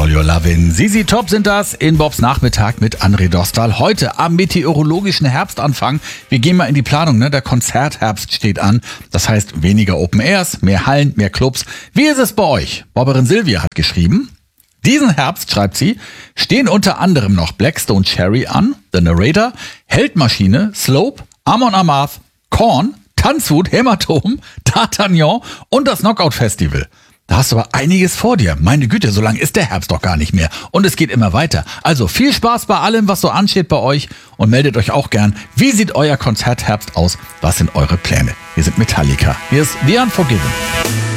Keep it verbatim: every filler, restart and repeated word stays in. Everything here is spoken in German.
All Your Lovin'. Z Z Top sind das in Bobs Nachmittag mit André Dostal. Heute am meteorologischen Herbstanfang. Wir gehen mal in die Planung, ne? Der Konzertherbst steht an. Das heißt weniger Open Airs, mehr Hallen, mehr Clubs. Wie ist es bei euch? Bobberin Silvia hat geschrieben: Diesen Herbst, schreibt sie, stehen unter anderem noch Blackstone Cherry an, The Narrator, Heldmaschine, Slope, Amon Amarth, Korn, Tanzwut, Hämatom, D'Artagnan und das Knockout Festival. Da hast du aber einiges vor dir. Meine Güte, so lang ist der Herbst doch gar nicht mehr. Und es geht immer weiter. Also viel Spaß bei allem, was so ansteht bei euch. Und meldet euch auch gern. Wie sieht euer Konzertherbst aus? Was sind eure Pläne? Wir sind Metallica. Hier ist The Unforgiven.